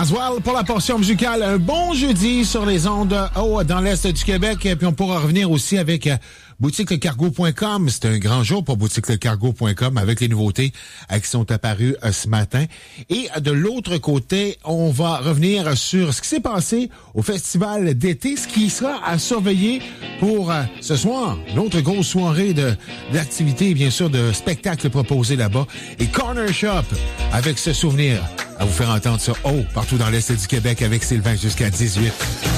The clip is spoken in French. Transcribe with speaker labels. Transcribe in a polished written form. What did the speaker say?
Speaker 1: Aswell pour la portion musicale. Un bon jeudi sur les ondes dans l'Est du Québec. Puis on pourra revenir aussi avec boutiquelecargo.com. C'est un grand jour pour boutiquelecargo.com avec les nouveautés qui sont apparues ce matin. Et de l'autre côté, on va revenir sur ce qui s'est passé au festival d'été, ce qui sera à surveiller pour ce soir. L'autre grosse soirée d'activités, bien sûr, de spectacles proposés là-bas. Et Corner Shop avec ce souvenir à vous faire entendre ça partout dans l'Est du Québec avec Sylvain jusqu'à 18.